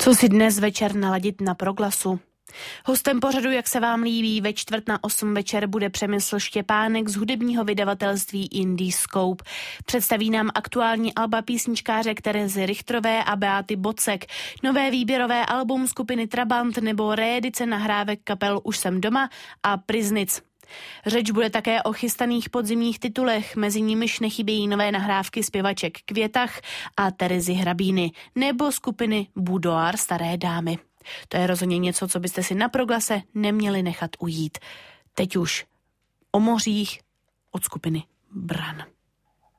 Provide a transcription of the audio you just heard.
Co si dnes večer naladit na Proglasu? Hostem pořadu, jak se vám líbí, ve 7:45 večer bude Přemysl Štěpánek z hudebního vydavatelství Indie Scope. Představí nám aktuální alba písničkáře Terezy Richterové a Beaty Bocek, nové výběrové album skupiny Trabant nebo reedice nahrávek kapel Už jsem doma a Priznic. Řeč bude také o chystaných podzimních titulech, mezi nimiž nechybějí nové nahrávky zpěvaček Květach a Terezy Hrabíny nebo skupiny Boudoir Staré dámy. To je rozhodně něco, co byste si na Proglase neměli nechat ujít. Teď už o mořích od skupiny Bran.